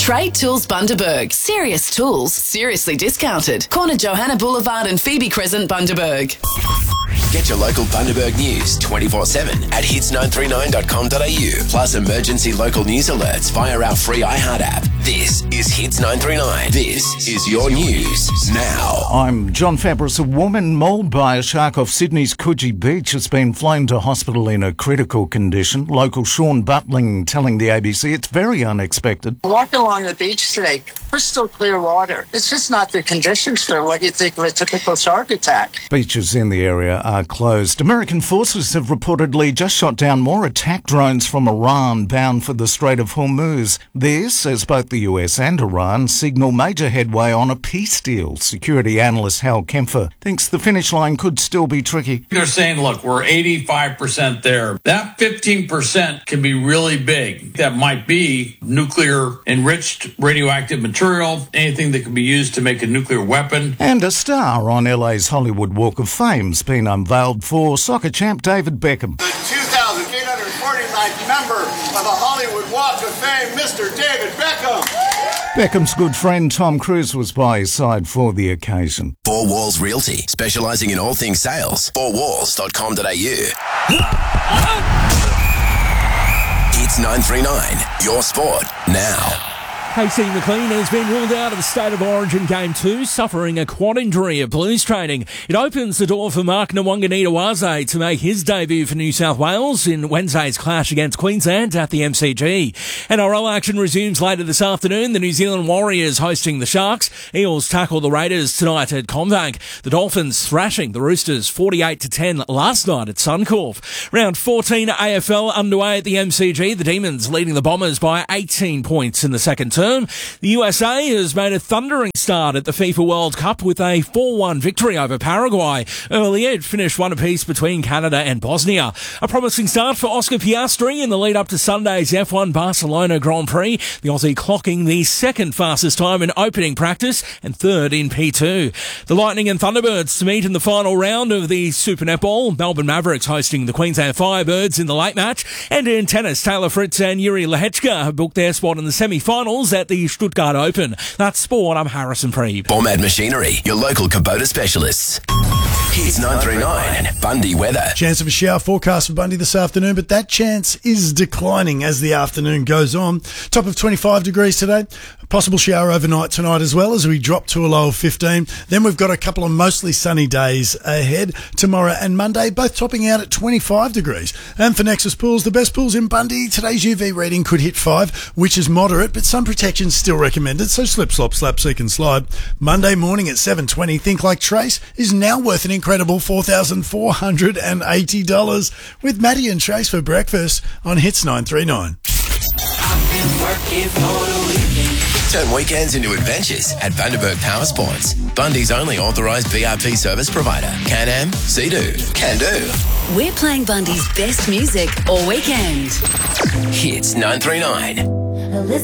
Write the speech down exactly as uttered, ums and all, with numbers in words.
Trade Tools Bundaberg. Serious tools, seriously discounted. Corner Johanna Boulevard and Phoebe Crescent, Bundaberg. Get your local Bundaberg news twenty-four seven at hits nine three nine dot com dot a u, plus emergency local news alerts via our free iHeart app. This is Hits nine three nine. This is your news now. I'm John Fabris. A woman mauled by a shark off Sydney's Coogee Beach has been flown to hospital in a critical condition. Local Sean Butling telling the A B C it's very unexpected. Walking along the beach today, crystal clear water. It's just not the conditions for what you think of a typical shark attack. Beaches in the area are closed. American forces have reportedly just shot down more attack drones from Iran bound for the Strait of Hormuz. This, as both the U S and Iran signal major headway on a peace deal. Security analyst Hal Kempfer thinks the finish line could still be tricky. They're saying, look, we're eighty-five percent there. That fifteen percent can be really big. That might be nuclear enriched radioactive material, anything that can be used to make a nuclear weapon. And a star on L A's Hollywood Walk of Fame's been unveiled for soccer champ David Beckham. The two thousand eight hundred forty-ninth member of the Hollywood Walk of Fame, Mister David Beckham. Beckham's good friend Tom Cruise was by his side for the occasion. Four Walls Realty, specialising in all things sales. four walls dot com dot a u. Hits nine three nine, your sport now. Casey McLean has been ruled out of the State of Origin Game two, suffering a quad injury at Blues training. It opens the door for Mark Nwanganita-Waze to make his debut for New South Wales in Wednesday's clash against Queensland at the M C G. N R L action resumes later this afternoon. The New Zealand Warriors hosting the Sharks. Eels tackle the Raiders tonight at Combank. The Dolphins thrashing the Roosters forty-eight to ten last night at Suncorp. Round fourteen A F L underway at the M C G. The Demons leading the Bombers by eighteen points in the second term. The U S A has made a thundering start at the FIFA World Cup with a four one victory over Paraguay. Earlier, it finished one apiece between Canada and Bosnia. A promising start for Oscar Piastri in the lead up to Sunday's F one Barcelona Grand Prix. The Aussie clocking the second fastest time in opening practice and third in P two. The Lightning and Thunderbirds to meet in the final round of the Super Netball. Melbourne Mavericks hosting the Queensland Firebirds in the late match. And in tennis, Taylor Fritz and Yuri Lehechka have booked their spot in the semi-finals at the Stuttgart Open. That's sport. I'm Harrison Preeb. Bomad Machinery, your local Kubota specialists. Hits nine three nine, Bundy weather. Chance of a shower forecast for Bundy this afternoon, but that chance is declining as the afternoon goes on. Top of twenty-five degrees today. A possible shower overnight tonight as well as we drop to a low of fifteen. Then we've got a couple of mostly sunny days ahead tomorrow and Monday, both topping out at twenty-five degrees. And for Nexus Pools, the best pools in Bundy, today's U V reading could hit five, which is moderate, but sun protection still recommended, so slip, slop, slap, seek and slide. Monday morning at seven twenty, Think Like Trace is now worth an incredible four thousand four hundred eighty dollars with Maddie and Trace for breakfast on Hits nine three nine. Turn weekends into adventures at Bundaberg Power Sports. Bundy's only authorised B R P service provider. Can-Am, Sea-Doo, Can-Do. We're playing Bundy's best music all weekend. Hits nine three nine.